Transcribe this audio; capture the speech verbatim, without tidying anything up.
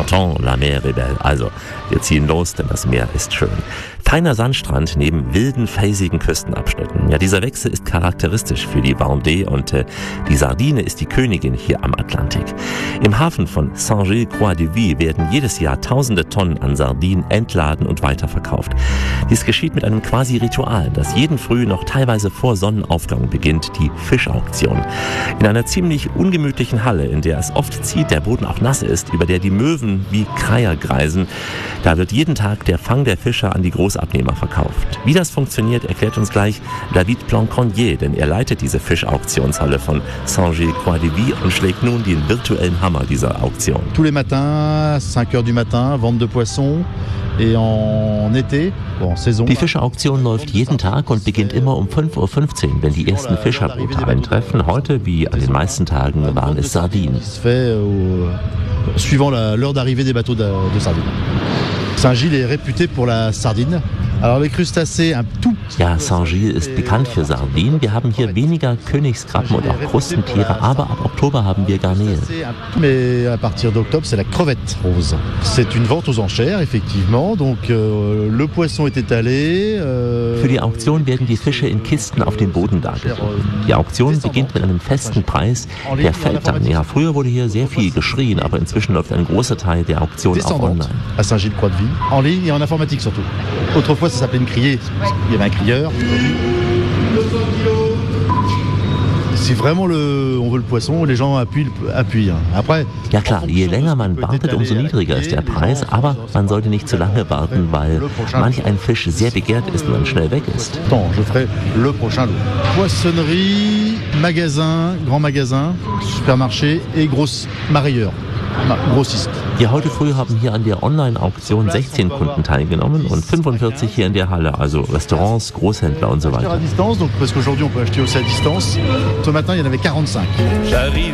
Partons, la mer est belle. Also, wir ziehen los, denn das Meer ist schön. Feiner Sandstrand neben wilden, felsigen Küstenabschnitten. Ja, dieser Wechsel ist charakteristisch für die Vendée und äh, die Sardine ist die Königin hier am Atlantik. Im Hafen von Saint-Gilles-Croix-de-Vie werden jedes Jahr tausende Tonnen an Sardinen entladen und weiterverkauft. Dies geschieht mit einem quasi Ritual, das jeden Früh noch teilweise vor Sonnenaufgang beginnt, die Fischauktion. In einer ziemlich ungemütlichen Halle, in der es oft zieht, der Boden auch nass ist, über der die Möwen wie Kreier kreisen, da wird jeden Tag der Fang der Fischer an die Großabnehmer verkauft. Wie das funktioniert, erklärt uns gleich David Planconnier, denn er leitet diese Fischauktionshalle von Saint-Gilles-Croix-de-Vie und schlägt nun den virtuellen Hammer dieser Auktion. Tous les matins, cinq heures du matin, vente de poissons. Et en été, bon, saison. Die Fischeauktion läuft jeden Tag und beginnt immer um fünf Uhr fünfzehn, wenn die ersten Fischerboote eintreffen. Heute, wie an den meisten Tagen, waren es Sardinen. Suivant l'heure d'arrivée des bateaux de, de sardines. Saint-Gilles est réputé pour la sardine. Alors les crustacés, un tout Ja, Saint-Gilles ist bekannt für Sardinen. Wir haben hier weniger Königskrabben und auch Krustentiere, aber ab Oktober haben wir Garnelen. Mais à partir d'octobre, c'est la crevette rose. C'est une vente aux enchères, effectivement. Donc euh, le poisson est étalé. Euh, Für die Auktion werden die Fische in Kisten auf dem Boden dargeboten. Die Auktion beginnt mit einem festen Preis, der fällt dann. Ja, früher wurde hier sehr viel geschrien, aber inzwischen läuft ein großer Teil der Auktion auch online. À Saint-Gilles-Croix-de-Vie, en ligne et en informatique surtout. Autrefois, ça s'appelait une criée. Il y avait un crieur. Si vraiment le, on veut le poisson, les gens appuient, appuient. Après, ja klar, je länger man wartet, umso niedriger ist der Preis, aber man sollte nicht zu lange warten, weil manch ein Fisch sehr begehrt ist und dann schnell weg ist. Attends, je ferai le prochain lot. Poissonnerie, magasin, grand magasin, supermarché et grosse mareyeur. Grossiste. Ja, heute früh haben hier an der Online-Auktion sechzehn Kunden teilgenommen und fünfundvierzig hier in der Halle, also Restaurants, Großhändler und so weiter. À distance, donc parce qu'aujourd'hui on peut acheter aussi à distance. Ce matin, il y en avait quarante-cinq.